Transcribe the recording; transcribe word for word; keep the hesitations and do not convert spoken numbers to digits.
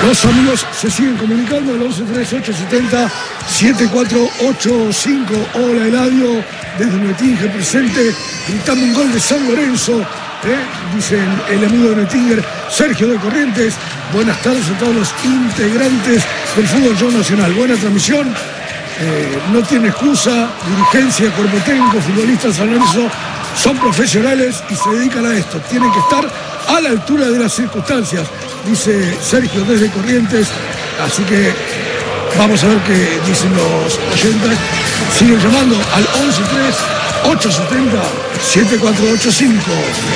Los amigos se siguen comunicando al once tres ocho siete cero siete cuatro ocho cinco. Hola Eladio, desde Nuetinge presente, gritando un gol de San Lorenzo, ¿eh? Dicen el amigo de Nuetinger, Sergio de Corrientes. Buenas tardes a todos los integrantes del fútbol show nacional. Buena transmisión, eh, no tiene excusa, dirigencia, cuerpo técnico, futbolistas de San Lorenzo son profesionales y se dedican a esto. Tienen que estar a la altura de las circunstancias, dice Sergio desde Corrientes. Así que vamos a ver qué dicen los oyentes. Siguen llamando al once tres ocho siete cero siete cuatro ocho cinco.